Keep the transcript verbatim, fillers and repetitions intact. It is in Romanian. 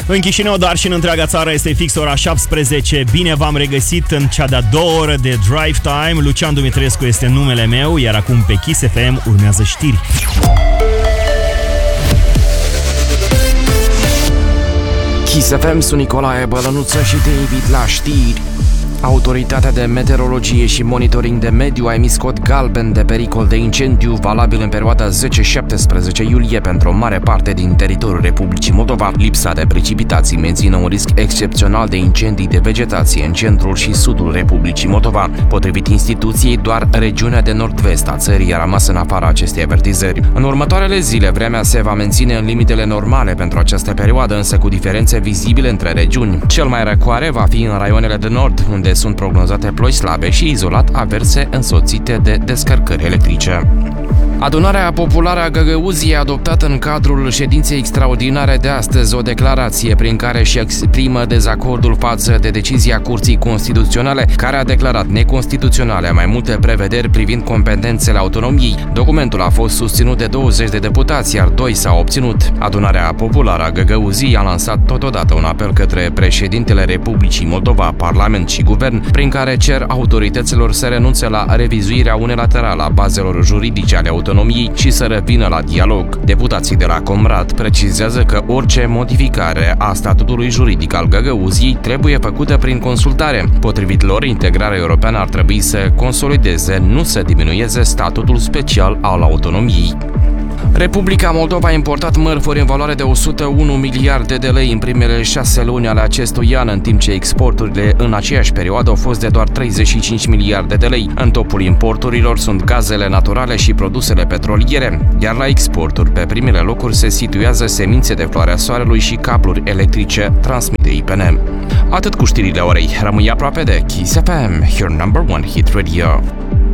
În Chișinău, dar și în întreaga țară, este fix ora șaptesprezece. Bine v-am regăsit în cea de-a doua oră de Drive Time. Lucian Dumitrescu este numele meu, iar acum pe Kiss F M urmează știri. Kiss F M, sunt Nicolae Bălănuță și te invit la știri. Autoritatea de Meteorologie și Monitoring de Mediu a emis cod galben de pericol de incendiu, valabil în perioada zece șaptesprezece iulie pentru o mare parte din teritoriul Republicii Moldova. Lipsa de precipitații menține un risc excepțional de incendii de vegetație în centrul și sudul Republicii Moldova. Potrivit instituției, doar regiunea de nord-vest a țării a rămas în afara acestei avertizări. În următoarele zile, vremea se va menține în limitele normale pentru această perioadă, însă cu diferențe vizibile între regiuni. Cel mai răcoare va fi în raioanele de nord, unde sunt prognozate ploi slabe și izolat averse însoțite de descărcări electrice. Adunarea Populară a Găgăuziei a adoptat în cadrul ședinței extraordinare de astăzi o declarație prin care își exprimă dezacordul față de decizia Curții Constituționale, care a declarat neconstituționale mai multe prevederi privind competențele autonomiei. Documentul a fost susținut de douăzeci de deputați, iar doi s-au obținut. Adunarea Populară a Găgăuziei a lansat totodată un apel către președintele Republicii Moldova, Parlament și Guvern, prin care cer autorităților să renunțe la revizuirea unilaterală a bazelor juridice ale autonomiei și să revină la dialog. Deputații de la Comrat precizează că orice modificare a statutului juridic al Găgăuziei trebuie făcută prin consultare. Potrivit lor, integrarea europeană ar trebui să consolideze, nu să diminueze statutul special al autonomiei. Republica Moldova a importat mărfuri în valoare de o sută unu miliarde de lei în primele șase luni ale acestui an, în timp ce exporturile în aceeași perioadă au fost de doar treizeci și cinci miliarde de lei. În topul importurilor sunt gazele naturale și produsele petroliere, iar la exporturi pe primele locuri se situează semințe de floarea soarelui și cabluri electrice, transmite I P N. Atât cu știrile orei. Rămâi aproape de Kiss F M, your number one hit radio.